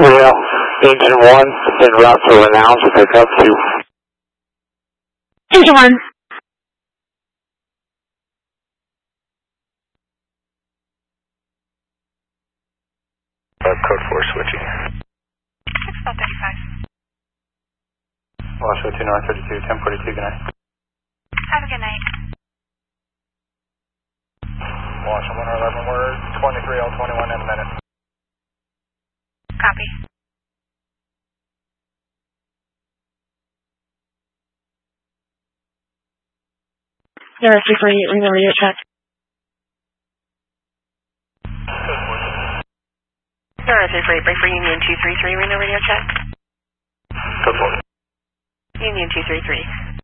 Well, engine 1, en route to Renown to pick up 2. Engine 1. Code 4 switching. 635. Washoe 2 North 32, 1042, good night. Have a good night. Washoe 111, we're 23L21 in a minute. Copy. There are 348, remember your check. There are 348, break for Union 233, Reno radio check. Code 4. Union 233.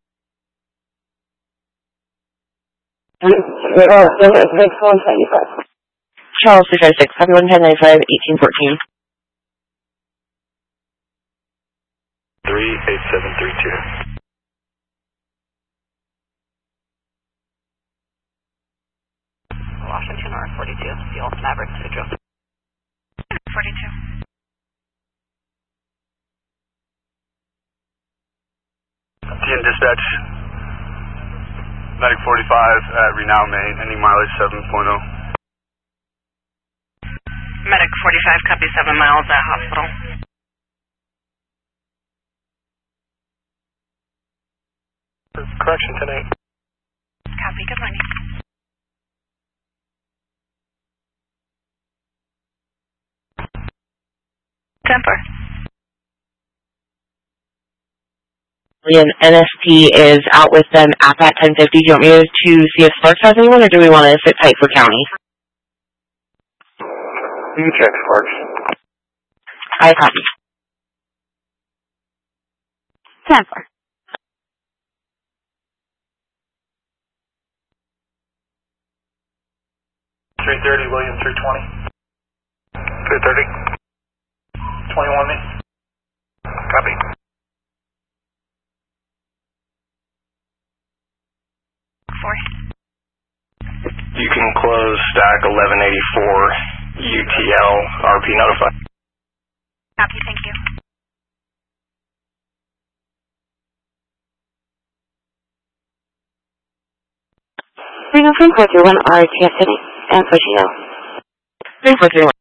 Charles 356, copy 11095, 1814. 38732. Washington North 42, the old Maverick to Joe. 42. TN dispatch. Medic 45 at Renown, Maine, ending mileage 7.0. Medic 45, copy 7 miles at hospital. Correction 10-8. Copy, good morning. Temper. NST is out with them at that 1050. Do you want me to see if Sparks has anyone, or do we want to sit tight for county? You can check Sparks. I copy. 10-4. .330, William 320. 330. 21 me. Copy. You can close stack 1184 UTL RP notified. Copy, thank you. Reno from 431 RTF City and pushing out. 3431.